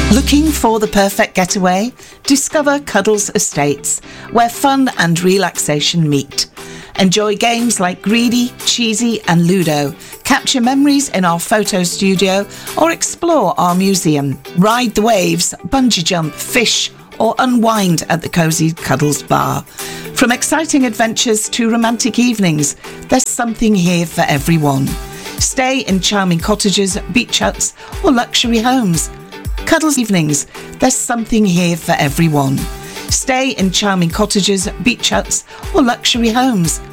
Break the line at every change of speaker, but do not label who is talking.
Looking for the perfect getaway? Discover Cuddles Estates, where fun and relaxation meet. Enjoy games like Greedy, Cheesy and Ludo. Capture memories in our photo studio or explore our museum. Ride the waves, bungee jump, fish or unwind at the Cosy Cuddles Bar. From exciting adventures to romantic evenings, there's something here for everyone. Stay in charming cottages, beach huts or luxury homes. Cuddles evenings, there's something here for everyone. Stay in charming cottages, beach huts or luxury homes.